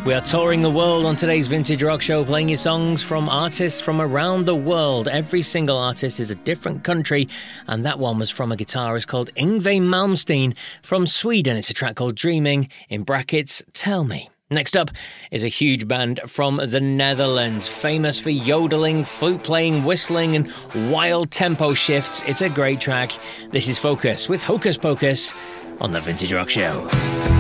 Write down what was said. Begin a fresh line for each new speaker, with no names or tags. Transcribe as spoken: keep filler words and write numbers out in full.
We are touring the world on today's Vintage Rock Show, playing you songs from artists from around the world. Every single artist is a different country, and that one was from a guitarist called Yngwie Malmsteen from Sweden. It's a track called Dreaming, in brackets, Tell Me. Next up is a huge band from the Netherlands, famous for yodeling, flute playing, whistling and wild tempo shifts. It's a great track. This is Focus with Hocus Pocus on the Vintage Rock Show.